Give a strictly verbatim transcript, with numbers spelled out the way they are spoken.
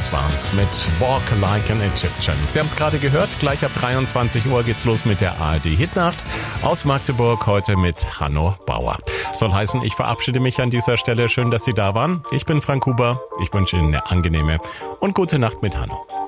Stones waren's mit Walk Like an Egyptian. Sie haben es gerade gehört, gleich ab dreiundzwanzig Uhr geht's los mit der A R D-Hitnacht aus Magdeburg, heute mit Hanno Bauer. Soll heißen, ich verabschiede mich an dieser Stelle. Schön, dass Sie da waren. Ich bin Frank Huber. Ich wünsche Ihnen eine angenehme und gute Nacht mit Hanno.